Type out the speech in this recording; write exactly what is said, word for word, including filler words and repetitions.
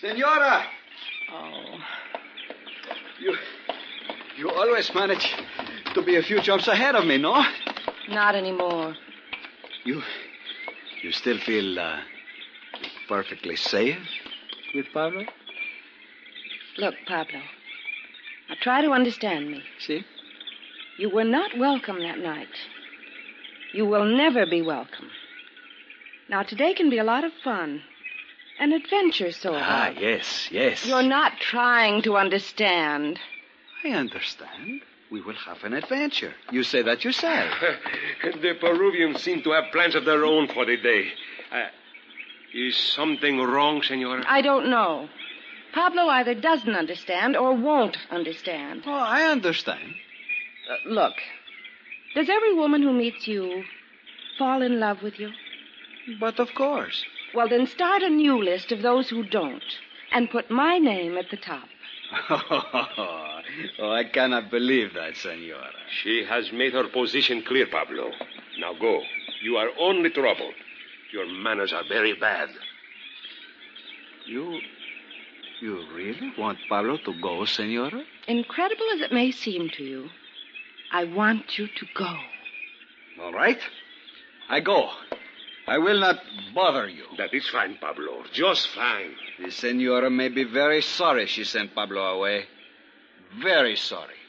Senora! Oh. You... You always manage to be a few jumps ahead of me, no? Not anymore. You... You still feel, uh, perfectly safe with Pablo? Look, Pablo. Now try to understand me. See? You were not welcome that night. You will never be welcome. Now, today can be a lot of fun. An adventure, sort of. Ah, yes, yes. You're not trying to understand. I understand. We will have an adventure. You say that yourself. The Peruvians seem to have plans of their own for the day. Uh, is something wrong, Senora? I don't know. Pablo either doesn't understand or won't understand. Oh, I understand. Uh, look, does every woman who meets you fall in love with you? But of course. Well, then start a new list of those who don't and put my name at the top. Oh, I cannot believe that, Senora. She has made her position clear, Pablo. Now go. You are only troubled. Your manners are very bad. You... You really want Pablo to go, Senora? Incredible as it may seem to you, I want you to go. All right. I go. I will not bother you. That is fine, Pablo. Just fine. The Senora may be very sorry she sent Pablo away. Very sorry.